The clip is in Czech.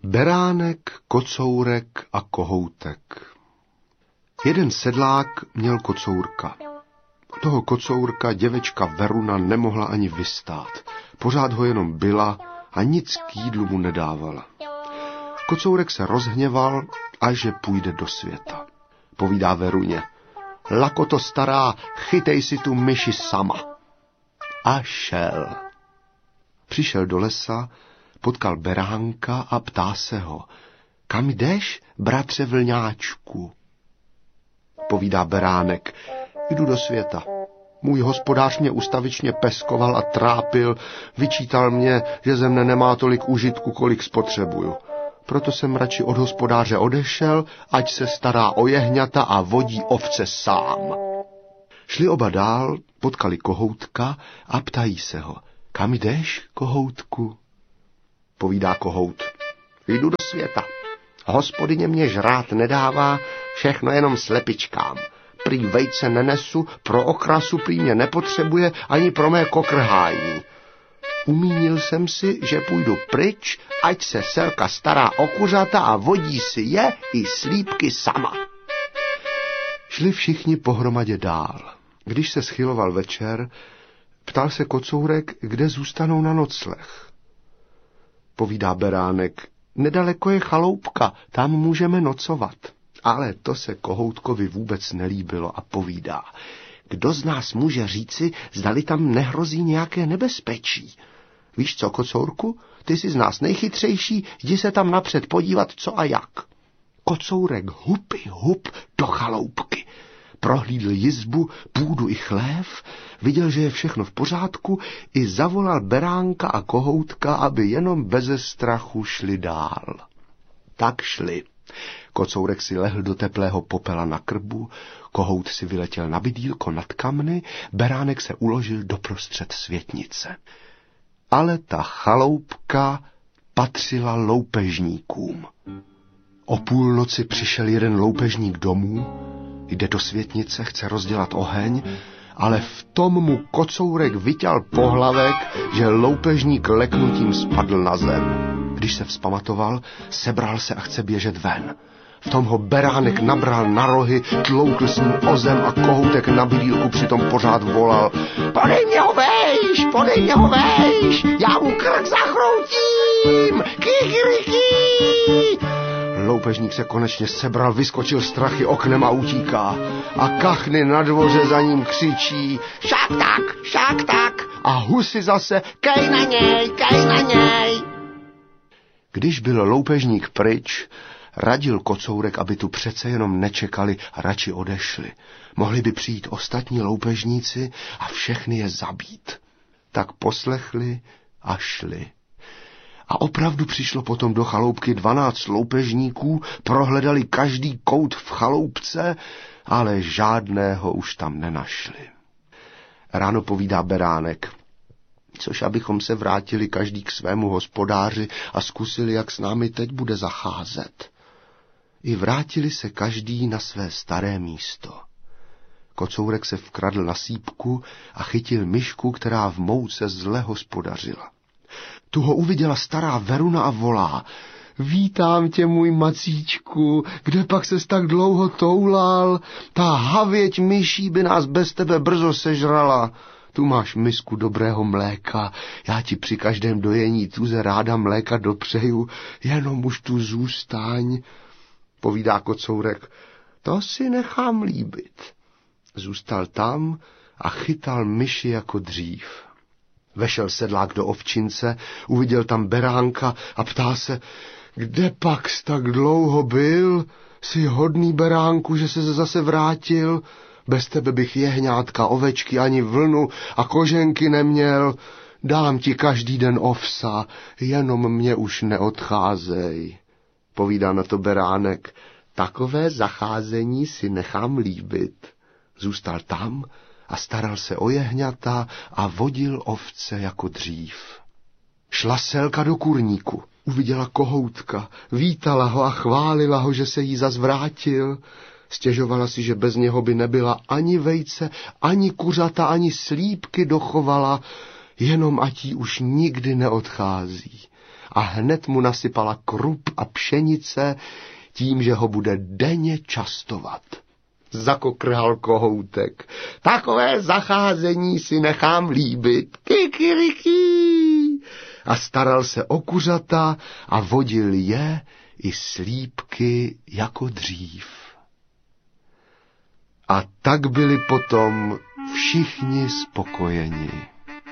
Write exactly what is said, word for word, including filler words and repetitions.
Beránek, kocourek a kohoutek. Jeden sedlák měl kocourka. Toho kocourka děvečka Veruna nemohla ani vystát. Pořád ho jenom byla a nic k jídlu mu nedávala. Kocourek se rozhněval, až že půjde do světa. Povídá Veruně: Lakoto stará, chytej si tu myši sama. A šel. Přišel do lesa, potkal beránka a ptá se ho: Kam jdeš, bratře vlňáčku? Povídá beránek: Jdu do světa. Můj hospodář mě ustavičně peskoval a trápil, vyčítal mě, že ze mne nemá tolik užitku, kolik spotřebuju. Proto jsem radši od hospodáře odešel, ať se stará o jehňata a vodí ovce sám. Šli oba dál, potkali kohoutka a ptají se ho: Kam jdeš, kohoutku? Povídá kohout: Jdu do světa. Hospodyně mě žrát nedává, všechno jenom slepičkám. Prý vejce nenesu, pro okrasu prý mě nepotřebuje, ani pro mé kokrhání. Umínil jsem si, že půjdu pryč, ať se selka stará o kuřata a vodí si je i slípky sama. Šli všichni pohromadě dál. Když se schyloval večer, ptal se kocourek, kde zůstanou na nocleh. Povídá beránek: Nedaleko je chaloupka, tam můžeme nocovat. Ale to se kohoutkovi vůbec nelíbilo a povídá: Kdo z nás může říci, zdali tam nehrozí nějaké nebezpečí? Víš co, kocourku, ty jsi z nás nejchytřejší, jdi se tam napřed podívat, co a jak. Kocourek hupy hup do chaloupky. Prohlídl jizbu, půdu i chlév, viděl, že je všechno v pořádku, i zavolal beránka a kohoutka, aby jenom beze strachu šli dál. Tak šli. Kocourek si lehl do teplého popela na krbu, kohout si vyletěl na bydýlko nad kamny, beránek se uložil doprostřed světnice. Ale ta chaloupka patřila loupežníkům. O půlnoci přišel jeden loupežník domů, jde do světnice, chce rozdělat oheň, ale v tom mu kocourek vyťal pohlavek, že loupežník leknutím spadl na zem. Když se vzpamatoval, sebral se a chce běžet ven. V tom ho beránek nabral na rohy, tloukl s ním o zem a kohoutek na bydýlku přitom pořád volal: Podej mě ho vejš, podej mě ho vejš, já mu krk zachroutím, kikiriki. Loupežník se konečně sebral, vyskočil strachy oknem a utíká. A kachny na dvoře za ním křičí: Šak tak, šak tak. A husy zase: Kej na něj, kej na něj. Když byl loupežník pryč, radil kocourek, aby tu přece jenom nečekali a radši odešli. Mohli by přijít ostatní loupežníci a všechny je zabít. Tak poslechli a šli. A opravdu přišlo potom do chaloupky dvanáct loupežníků, prohledali každý kout v chaloupce, ale žádného už tam nenašli. Ráno povídá beránek: Což abychom se vrátili každý k svému hospodáři a zkusili, jak s námi teď bude zacházet. I vrátili se každý na své staré místo. Kocourek se vkradl na sýpku a chytil myšku, která v mouce zle hospodařila. Tu ho uviděla stará Veruna a volá: Vítám tě, můj macíčku, kde pak ses tak dlouho toulal? Ta havěť myší by nás bez tebe brzo sežrala. Tu máš misku dobrého mléka, já ti při každém dojení tuze ráda mléka dopřeju, jenom už tu zůstaň. Povídá kocourek: To si nechám líbit. Zůstal tam a chytal myši jako dřív. Vešel sedlák do ovčince, uviděl tam beránka a ptá se: Kde pak jsi tak dlouho byl? Jsi hodný, beránku, že se zase vrátil? Bez tebe bych jehňátka, ovečky ani vlnu a koženky neměl. Dám ti každý den ovsa, jenom mě už neodcházej. Povídá na to beránek: Takové zacházení si nechám líbit. Zůstal tam a staral se o jehňata a vodil ovce jako dřív. Šla selka do kurníku, uviděla kohoutka, vítala ho a chválila ho, že se jí zas vrátil. Stěžovala si, že bez něho by nebyla ani vejce, ani kuřata, ani slípky dochovala, jenom ať jí už nikdy neodchází. a hned mu nasypala krup a pšenice tím, že ho bude denně častovat. Zakokrhal kohoutek. Takové zacházení si nechám líbit. Kikiriki! A staral se o kuřata a vodil je i slípky jako dřív. A tak byli potom všichni spokojeni.